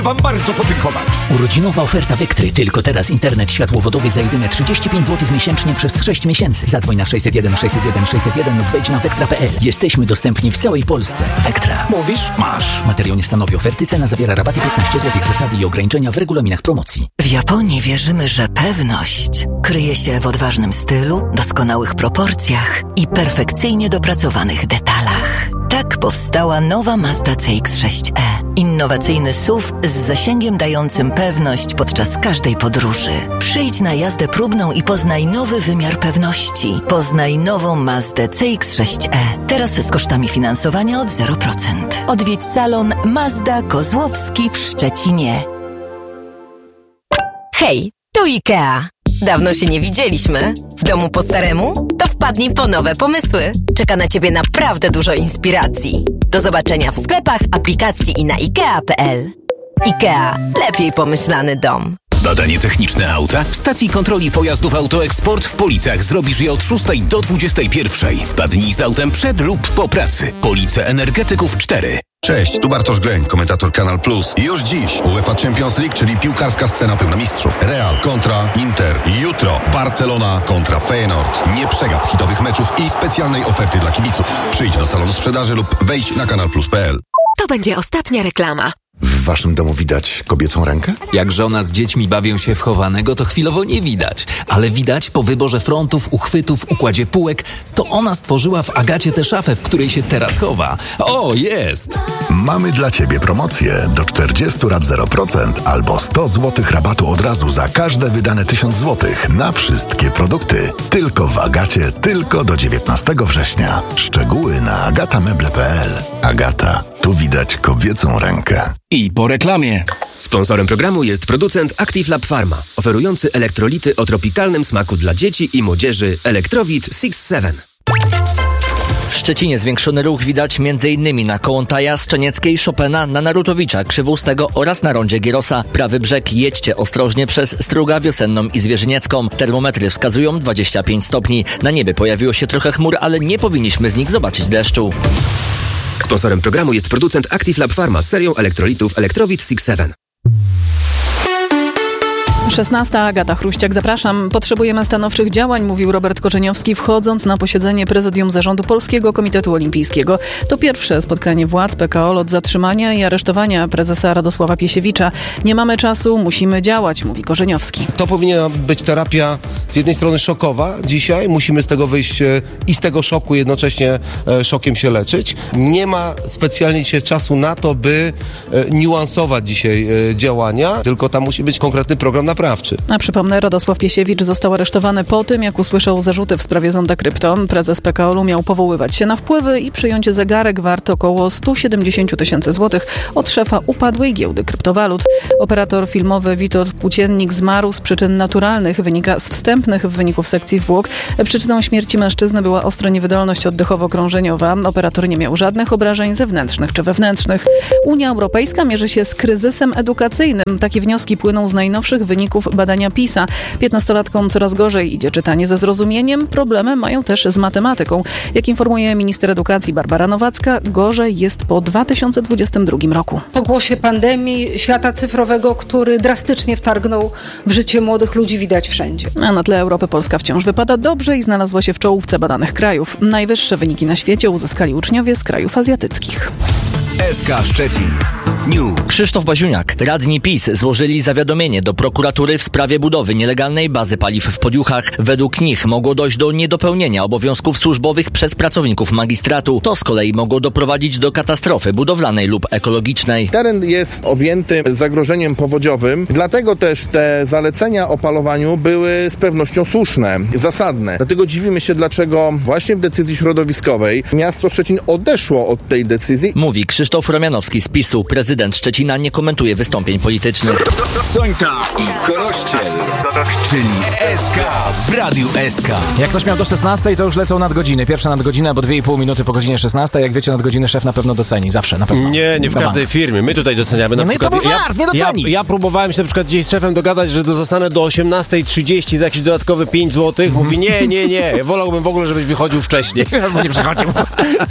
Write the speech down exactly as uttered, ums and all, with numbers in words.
wam bardzo podziękować. Urodzinowa oferta Vectry. Tylko teraz internet światłowodowy za jedyne trzydzieści pięć złotych miesięcznie przez sześć miesięcy. Zadzwoń na sześćset jeden sześćset jeden sześćset jeden lub wejdź na vectra kropka p l. Jesteśmy dostępni w całej Polsce. Vectra. Mówisz? Masz. Materiał nie stanowi oferty. Cena zawiera rabaty piętnaście złotych. Zasady i ograniczenia w regulaminach promocji. W Japonii wierzymy, że pewność kryje się w odważnym stylu, doskonałych proporcjach i perfekcyjnie dopracowanych detalach. Tak powstała nowa Mazda C X sześć e. Innowacyjny S U V z zasięgiem dającym pewność podczas każdej podróży. Przyjdź na jazdę próbną i poznaj nowy wymiar pewności. Poznaj nową Mazdę C X sześć e. Teraz z kosztami finansowania od zero procent. Odwiedź salon Mazda Kozłowski w Szczecinie. Hej, tu IKEA. Dawno się nie widzieliśmy. W domu po staremu? To wpadnij po nowe pomysły. Czeka na Ciebie naprawdę dużo inspiracji. Do zobaczenia w sklepach, aplikacji i na ikea kropka p l. IKEA. Lepiej pomyślany dom. Badanie techniczne auta? W stacji kontroli pojazdów AutoExport w Policach zrobisz je od szóstej do dwudziestej pierwszej. Wpadnij z autem przed lub po pracy. Police Energetyków cztery. Cześć, tu Bartosz Gleń, komentator Kanal Plus. I już dziś UEFA Champions League, czyli piłkarska scena pełna mistrzów. Real kontra Inter. Jutro Barcelona kontra Feyenoord. Nie przegap hitowych meczów i specjalnej oferty dla kibiców. Przyjdź do salonu sprzedaży lub wejdź na kanal plus kropka p l. To będzie ostatnia reklama. W waszym domu widać kobiecą rękę? Jak żona z dziećmi bawią się w chowanego, to chwilowo nie widać. Ale widać po wyborze frontów, uchwytów, układzie półek, to ona stworzyła w Agacie tę szafę, w której się teraz chowa. O, jest! Mamy dla ciebie promocję do czterdziestu rat zero procent albo sto złotych rabatu od razu za każde wydane tysiąc złotych na wszystkie produkty. Tylko w Agacie, tylko do dziewiętnastego września. Szczegóły na agatameble kropka p l. Agata, tu widać kobiecą rękę. I po reklamie. Sponsorem programu jest producent Active Lab Pharma, oferujący elektrolity o tropikalnym smaku dla dzieci i młodzieży Elektrowit six seven. W Szczecinie zwiększony ruch widać m.in. na Kołątaja, Szczenieckiej, Chopina, na Narutowicza, Krzywustego oraz na rondzie Gierosa. Prawy brzeg jedźcie ostrożnie przez Strugę Wiosenną i Zwierzyniecką. Termometry wskazują dwadzieścia pięć stopni. Na niebie pojawiło się trochę chmur, ale nie powinniśmy z nich zobaczyć deszczu. Sponsorem programu jest producent Active Lab Pharma z serią elektrolitów Elektrowit six seven. szesnasta. Agata Chruściak, zapraszam. Potrzebujemy stanowczych działań, mówił Robert Korzeniowski, wchodząc na posiedzenie Prezydium Zarządu Polskiego Komitetu Olimpijskiego. To pierwsze spotkanie władz P K O L od zatrzymania i aresztowania prezesa Radosława Piesiewicza. Nie mamy czasu, musimy działać, mówi Korzeniowski. To powinna być terapia z jednej strony szokowa dzisiaj. Musimy z tego wyjść i z tego szoku jednocześnie szokiem się leczyć. Nie ma specjalnie dzisiaj czasu na to, by niuansować dzisiaj działania, tylko tam musi być konkretny program naprawczy. A przypomnę, Radosław Piesiewicz został aresztowany po tym, jak usłyszał zarzuty w sprawie Zonda Krypto. Prezes P K O L-u miał powoływać się na wpływy i przyjąć zegarek wart około sto siedemdziesiąt tysięcy złotych od szefa upadłej giełdy kryptowalut. Operator filmowy Witold Płóciennik zmarł z przyczyn naturalnych, wynika z wstępnych wyników sekcji zwłok. Przyczyną śmierci mężczyzny była ostra niewydolność oddechowo-krążeniowa. Operator nie miał żadnych obrażeń zewnętrznych czy wewnętrznych. Unia Europejska mierzy się z kryzysem edukacyjnym. Takie wnioski płyną z najnowszych wyników badania PISA. Piętnastolatkom coraz gorzej idzie czytanie ze zrozumieniem. Problemy mają też z matematyką. Jak informuje minister edukacji Barbara Nowacka, gorzej jest po dwa tysiące dwudziestym drugim roku. Po głosie pandemii, świata cyfrowego, który drastycznie wtargnął w życie młodych ludzi, widać wszędzie. A na tle Europy Polska wciąż wypada dobrze i znalazła się w czołówce badanych krajów. Najwyższe wyniki na świecie uzyskali uczniowie z krajów azjatyckich. S K Szczecin News. Krzysztof Baziuniak. Radni PiS złożyli zawiadomienie do prokuratury w sprawie budowy nielegalnej bazy paliw w Podjuchach. Według nich mogło dojść do niedopełnienia obowiązków służbowych przez pracowników magistratu. To z kolei mogło doprowadzić do katastrofy budowlanej lub ekologicznej. Teren jest objęty zagrożeniem powodziowym, dlatego też te zalecenia o palowaniu były z pewnością słuszne, zasadne. Dlatego dziwimy się, dlaczego właśnie w decyzji środowiskowej miasto Szczecin odeszło od tej decyzji. Mówi Krzysztof Romianowski z PiSu. Prezydent Szczecina nie komentuje wystąpień politycznych. Sońta i Korościel, czyli S K w Radiu S K. Jak ktoś miał do szesnastej, to już lecą nadgodziny. Pierwsza nadgodzina, bo dwie i pół minuty po godzinie szesnastej. Jak wiecie, nadgodziny szef na pewno doceni. Zawsze, na pewno. Nie, nie w każdej firmie. My tutaj doceniamy. Na no przykład, i to był żart, nie doceni. Ja, ja próbowałem się na przykład dzisiaj z szefem dogadać, że to zostanę do osiemnastej trzydzieści za jakieś dodatkowe pięć złotych. Mówi, nie, nie, nie. Wolałbym w ogóle, żebyś wychodził wcześniej. Bo nie przychodził.